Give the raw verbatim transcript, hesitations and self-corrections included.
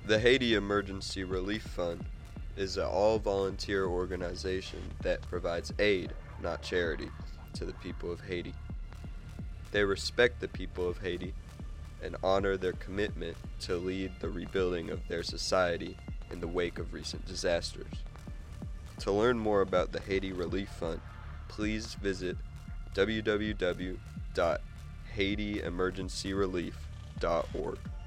The Haiti Emergency Relief Fund is an all-volunteer organization that provides aid, not charity, to the people of Haiti. They respect the people of Haiti and honor their commitment to lead the rebuilding of their society in the wake of recent disasters. To learn more about the Haiti Relief Fund, please visit w w w dot haiti emergency relief dot org.